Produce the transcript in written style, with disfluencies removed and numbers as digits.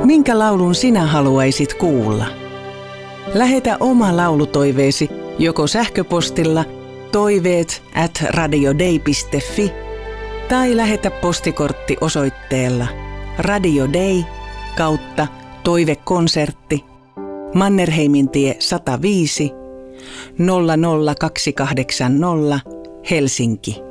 Minkä laulun sinä haluaisit kuulla? Lähetä oma laulutoiveesi joko sähköpostilla toiveet@radiodei.fi tai lähetä postikortti osoitteella Radio Dei /toivekonsertti Mannerheimintie 105 00280 Helsinki.